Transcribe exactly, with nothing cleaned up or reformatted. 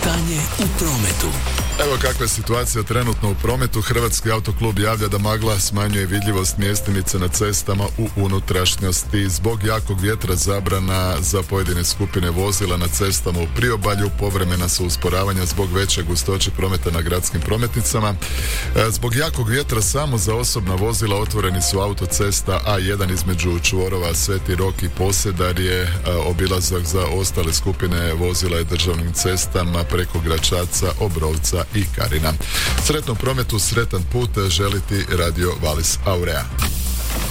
Stanje u prometu. Evo kakva je situacija trenutno u prometu. Hrvatski autoklub javlja da magla smanjuje vidljivost mjestimice na cestama u unutrašnjosti. Zbog jakog vjetra zabrana za pojedine skupine vozila na cestama u priobalju, povremena su usporavanja zbog veće gustoće prometa na gradskim prometnicama. Zbog jakog vjetra samo za osobna vozila otvoreni su autocesta A jedan između čvorova Sveti Rok i Posedarje, obilazak za ostale skupine vozila je državnim cestama preko Gračaca, Obrovca i Karina. Sretnom prometu, sretan put želi ti Radio Valis Aurea.